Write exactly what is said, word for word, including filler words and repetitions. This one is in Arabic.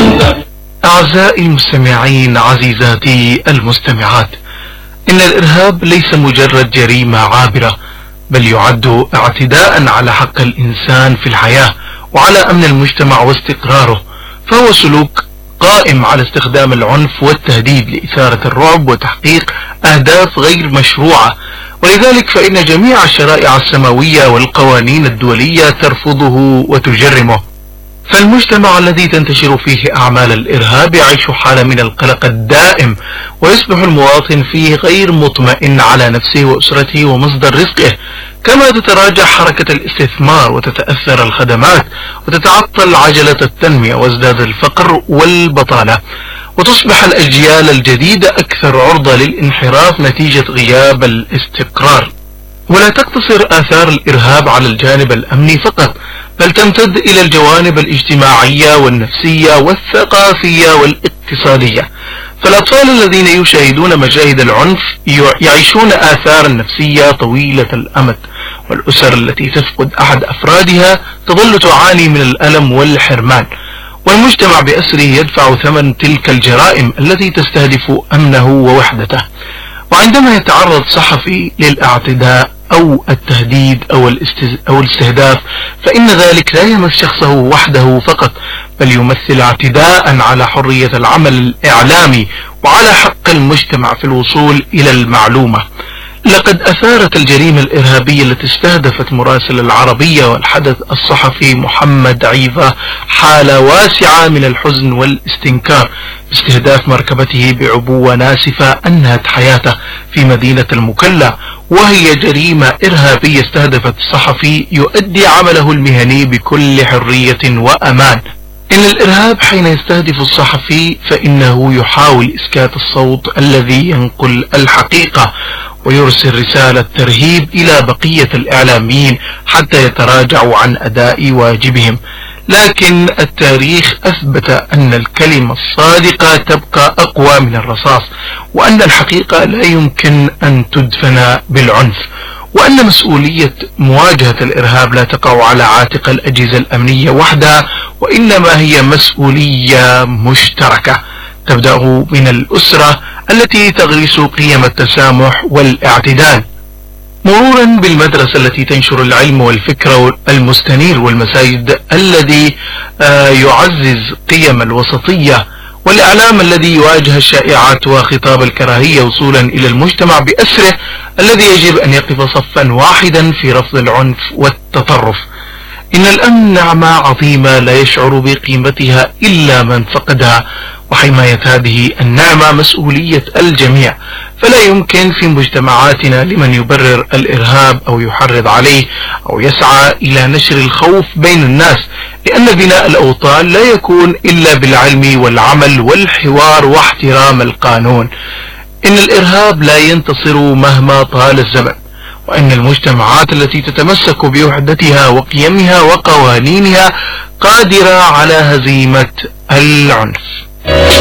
أعزائي المستمعين، عزيزاتي المستمعات، إن الإرهاب ليس مجرد جريمة عابرة، بل يعد اعتداء على حق الإنسان في الحياة وعلى أمن المجتمع واستقراره، فهو سلوك قائم على استخدام العنف والتهديد لإثارة الرعب وتحقيق أهداف غير مشروعة. ولذلك فإن جميع الشرائع السماوية والقوانين الدولية ترفضه وتجرمه. فالمجتمع الذي تنتشر فيه أعمال الإرهاب يعيش حالة من القلق الدائم، ويصبح المواطن فيه غير مطمئن على نفسه وأسرته ومصدر رزقه، كما تتراجع حركة الاستثمار وتتأثر الخدمات وتتعطل عجلة التنمية وازداد الفقر والبطالة، وتصبح الأجيال الجديدة أكثر عرضة للانحراف نتيجة غياب الاستقرار. ولا تقتصر آثار الإرهاب على الجانب الأمني فقط، بل تمتد إلى الجوانب الاجتماعية والنفسية والثقافية والاقتصادية. فالأطفال الذين يشاهدون مشاهد العنف يعيشون آثارا نفسية طويلة الأمد، والأسر التي تفقد أحد أفرادها تظل تعاني من الألم والحرمان، والمجتمع بأسره يدفع ثمن تلك الجرائم التي تستهدف أمنه ووحدته. وعندما يتعرض صحفي للاعتداء أو التهديد أو أو الاستهداف، فإن ذلك لا يمس شخصه وحده فقط، بل يمثل اعتداء على حرية العمل الإعلامي وعلى حق المجتمع في الوصول إلى المعلومة. لقد أثارت الجريمة الإرهابية التي استهدفت مراسل العربية والحدث الصحفي محمد عيفة حالة واسعة من الحزن والاستنكار، باستهداف مركبته بعبوة ناسفة أنهت حياته في مدينة المكلا، وهي جريمة إرهابية استهدفت الصحفي يؤدي عمله المهني بكل حرية وأمان. إن الإرهاب حين يستهدف الصحفي فإنه يحاول إسكات الصوت الذي ينقل الحقيقة، ويرسل رسالة ترهيب إلى بقية الإعلاميين حتى يتراجعوا عن أداء واجبهم. لكن التاريخ أثبت أن الكلمة الصادقة تبقى أقوى من الرصاص، وأن الحقيقة لا يمكن أن تدفن بالعنف، وأن مسؤولية مواجهة الإرهاب لا تقع على عاتق الأجهزة الأمنية وحدها، وإنما هي مسؤولية مشتركة تبدأ من الأسرة التي تغرس قيم التسامح والاعتدال، مرورا بالمدرسة التي تنشر العلم والفكر المستنير، والمساجد الذي يعزز قيم الوسطية، والإعلام الذي يواجه الشائعات وخطاب الكراهية، وصولا إلى المجتمع بأسره الذي يجب أن يقف صفا واحدا في رفض العنف والتطرف. إن الأمن نعمة عظيمة لا يشعر بقيمتها إلا من فقدها، وحماية هذه النعمة مسؤولية الجميع، فلا يمكن في مجتمعاتنا لمن يبرر الإرهاب أو يحرض عليه أو يسعى إلى نشر الخوف بين الناس، لأن بناء الأوطان لا يكون إلا بالعلم والعمل والحوار واحترام القانون. إن الإرهاب لا ينتصر مهما طال الزمن، وأن المجتمعات التي تتمسك بوحدتها وقيمها وقوانينها قادرة على هزيمة العنف.